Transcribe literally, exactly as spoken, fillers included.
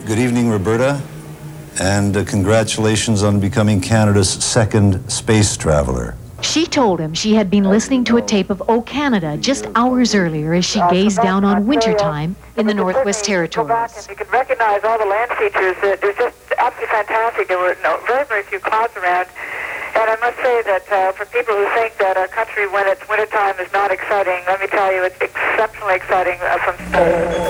Good evening, Roberta, and uh, congratulations on becoming Canada's second space traveler. She told him she had been listening to a tape of O Canada just hours earlier as she gazed down on wintertime in the Northwest Territories. You could recognize all the land features. It was just absolutely fantastic. There were no, very, very few clouds around. And I must say that uh, for people who think that our country when it's wintertime is not exciting, let me tell you, it's exceptionally exciting uh, from space.